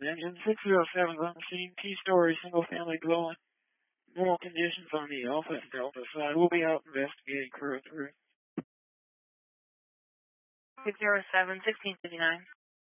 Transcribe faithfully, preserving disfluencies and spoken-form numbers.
Engine six zero seven on the scene, T-story, single-family dwelling. Normal conditions on the Alpha and Delta side. We'll be out investigating crew through. six zero seven, sixteen fifty-nine.